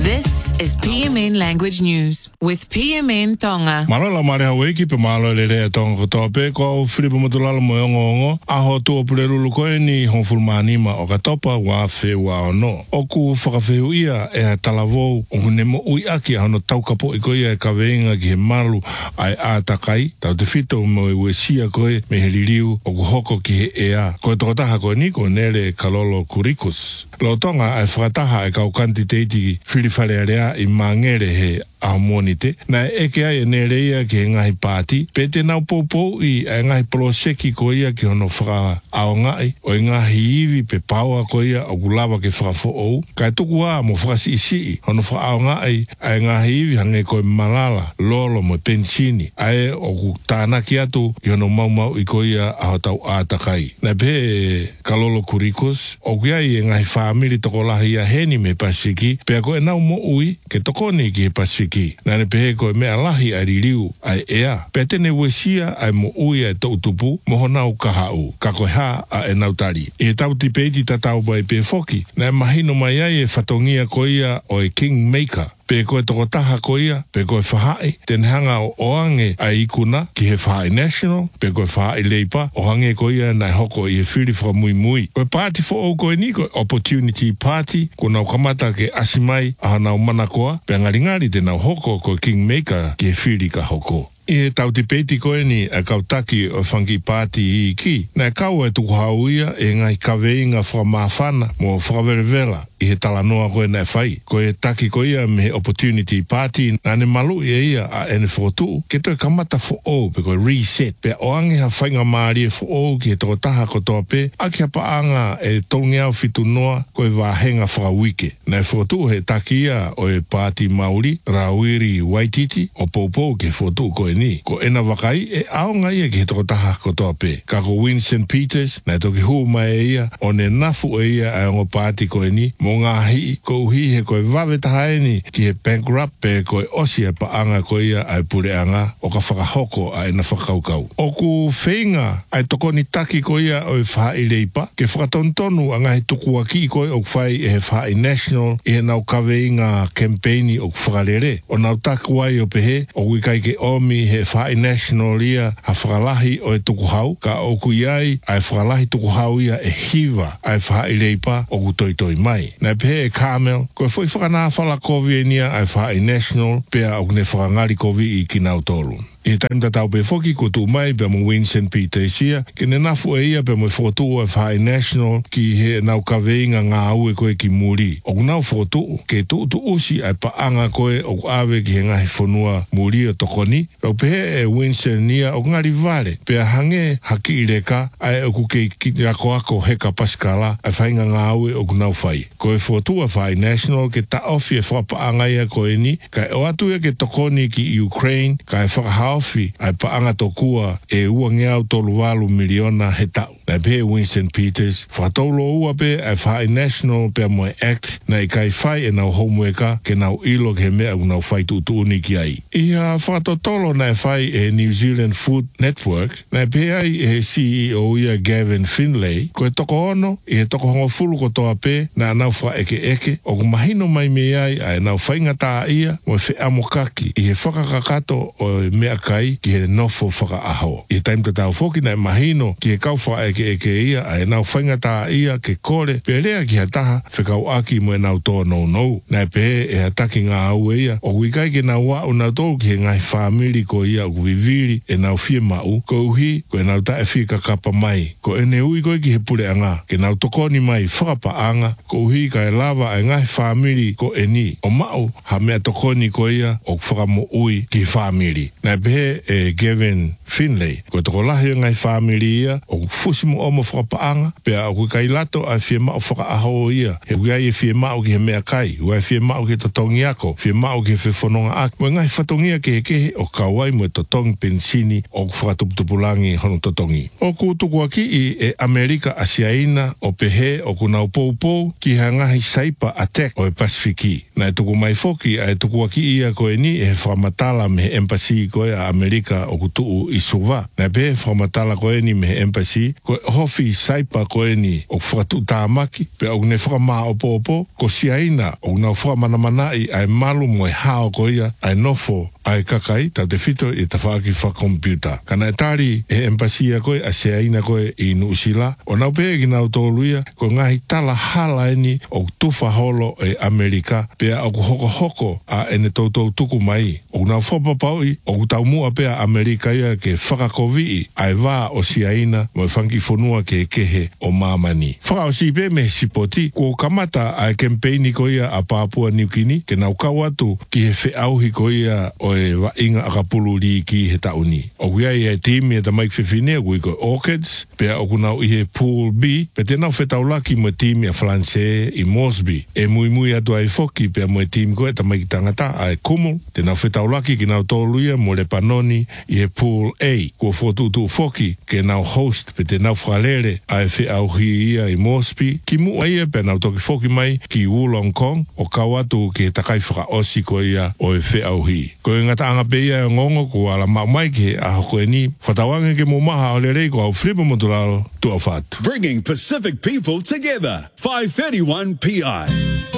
This is PMN Language News with PMN Tonga. Malala mareha weki pe malo lere tonga kotope ko Filipe Motulala moyongo aho tu opulelu koe ni honfulmanima o katopa wa fe wa ono. Oku whakawhehu ia e talavou o nemo ui aki hano taukapo i koe e kaweinga ki he malu ai ātakai. Tau te whito mo e wesia koe me he liriu o kuhoko ki he ea. Koe tokotaha koe niko nere kalolo kurikus. Lo tonga ai whakataha e kau kantiteiti whiriwharearea i mangere he amonite. Na eke ai e nereia ki he ngahi pāti. Pete nau poupou i e ngahi poloseki ko ia ki hono whaka ao ngai. O i ngahi iwi pe paua ko ia o kulawa ke whakafo ou. Kai tuku a mo whakasi isi hono whaka ao ngai ai ngahi iwi hange koe malala lolo mo pensini. Ai o ku tānaki atu ki hono maumau i ko ia aho tau ātakai. Na pe kalolo kurikos o kia i e ngahi whaamiri toko lahi a heni me pasiki. Pea koe nau mo ui ke tokoni ki he pasiki. Nane pehe koe mea lahi ai ririu ai ea. Pea tene wesia ai mo ui ai tautupu moho nau kahau. Ka koe ha a e nautari. E tau tipeiti tatau bai pe foki. Na mahino mai ai e whatongia koe ia o e Kingmaker. Pe koe toko taha ko ia, pe koe whahai, ten hanga o oange a ikuna ki he whahai national, pe koe whahai leipa, o hange ko ia nai hoko i he whiri whamui mui. Koe pāti fo o koe ni koe opportunity party, ko nau kamata ke asimai a nau manakoa, pe ngaringari te nau hoko koe Kingmaker ki he whiri ka hoko. I tau te peti koe ni a kautaki o whangi pāti i ki. Nai kau e tuku hauia e ngai kaweinga whamawhana mo whakawerewela i he talanoa koe nai whai. Koe taki koe ia me he opportunity party nane malu i ia a N42 ke toi kamata fo o pe koe reset. Pe oange ha whainga maari e fo o ki he toko taha kotoa pe a ki ha paanga e tongi au fitu noa koe wahenga whakawike. Nai 42 he taki ia o e pāti Māori, Rawiri Waititi o Poupou ki he 42 koe ni. Ko ena wakai e aonga ia ki he toko taha kotoa pe. Ka ko Winston Peters, nai toki huu mai e ia, o ne nafu e ia ai ongo pāti koe ni, mo ngā hi, ko uhi he koe wawe tahae ni ki he bankrupt pe koe osi e paanga koe ia ai pureanga o ka whakahoko ai na whakaukau. O ku whainga ai toko ni taki koe ia o e whai leipa, ke whakatontonu a ngahi tuku aki koe o whai e he whai national i he nau kaweinga campaigni o whakarere. O nau taku ai o pehe, o wikai ke omi he whai national ia ha whakalahi o e tuku hau, ka oku iai ai whakalahi tuku hau ia e hiva ai whai leipa o ku toitoi mai. Nai pehe e Carmel, koe fwoi whakanā whala kovi e nia ai whai national, pea o kune whakangari kovi i kinau tolu. I taim tatau pe foki ko tu mai pe mo Winston Peters ia, ke ne nafu e ia pe mo whotu e whai national ki he nau kaweinga ngā ue koe ki muri. O nau whotu, ke tu usi ai paanga koe o awe ki he ngahi whanua muri o tokoni, rau pehe e Winston ia o ngari vare, pe a hange haki i reka ai o kuke ki ako heka paskala ai whainga ngā ue o nau whai. Koe whotu e whai national ke ta ofi e whapaanga ia koe ni, kai o atu e ke tokoni ki Ukraine, kai whakahau ai paanga tokua e ua ngeau tolu walu miliona he tau. Nai pe Winston Peters, whataulo ua pe ai whai national pe moe act na i kai whai e nau homeworker ke nau ilo ke mea u nau whai tutuuni ki ai. Ia whatotolo nai whai e New Zealand Food Network, nai pe ai e CEO ia Gavin Finlay, ko e toko ono, i he toko hongo fulu kotoa pe na nau wha eke, o kumahino mai me ai nau whainga tā ia mo e whi amokaki i he whakakakato o mea kai ki he nofo whakaaho. I taim tatau foki nai mahino ki he kauwha eke ia ai nau whainga tā ia ke kore pe rea ki ha taha whekau aki mo e nau tō nou. Nai pehe e hataki ngā au e ia o wikai ke nau wau nau tō ki he ngai whamiri ko ia o kuwiviri e nau fie mau ko uhi ko e nau tae fie kakapa mai ko e ne ui koe ki he pule anga ke nau tokoni mai whakapaanga ko uhi ka e lava e ngai whamiri ko e ni o mau ha mea tokoni ko ia o whakamo ui ki whamiri. Nai pehe e Gavin Finlay ko toko lahi ngai whamiri ia o fusi mo omo whakapaanga pea o kai lato a fie mao whakaaho ia he uiai e fie mao ki he mea kai uai fie mao ki totongi ako fie mao ki he whewhanonga ak mo ngai whatongia ke he kehe o kawai mo e totongi pensini o whakatuputupulangi hono totongi o kutuku aki i e Amerika Asiaina o pehe o kunau poupou ki ha ngahi saipa attack o e Pasifiki na e tuku mai foki a e tuku aki ia koe ni e whamatala me he embassy koe a Amerika o kutuu isuva. Na be whamatala koe ni me embassy, ko hofi saipa koe ni o whakatu tāmaki, pe o ne whakamā opo, ko siaina o nga whakamanamana'i ai malu mo e hao koia, ai nofo, ai kakai, tau te fito i ta whaaki whakompiuta. Kana e tari e embassy a koe, a siaina koe i nuusila, o nau pe e ginau tōluia, ko ngahi tala hala eni o tufa holo e Amerika, pea o hoko a ene tautou tuku mai. O nau whapapaui, o tau mua pea Amerika ia ke whakakovi'i, ai wā o siaina mo e whanki whanua ke kehe o mamani. Whakao si pe me sipoti, ko kamata a kempeini ko ia a Papua New Guinea, ke nau kawatu ki he whiauhi ko ia o e wa inga a kapulu li ki he tauni. O kuia ia e timi e tamaik whiwhine, kui ko Orchids, pea o kunau i he Pool B, pe te nau whetaulaki mo timi a Flanse i Moresby. E mui atu ai foki, pea mo e timi ko e tamaik tangata a e Kumu, te nau whetaulaki ki nau tōluia mo le Panoni i he Pool A, kua whotutu foki, ke nau host, pe te nau whalere a e whiauhi ia i Moresby, ki mua ia pe nau toki foki mai ki Wollongong Kong, o kawatu ki he takai whakaosi ko ia o e whiauhi. Ko e ngata anga pe ia e ngongo ko ala mai ki a hoko e ni, whatawange ke mo maha o le rei ko au Filipa Motulalo, tu au whatu. Bringing Pacific people together. 531 PI.